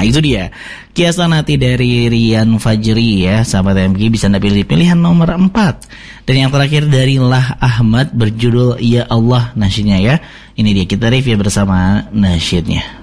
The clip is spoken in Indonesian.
Nah itu dia Kiasan Hati dari Rian Fajri ya. Sahabat MG bisa Anda pilih pilihan nomor 4. Dan yang terakhir dari Lah Ahmad berjudul Ya Allah nasyidnya ya. Ini dia, kita review bersama nasyidnya.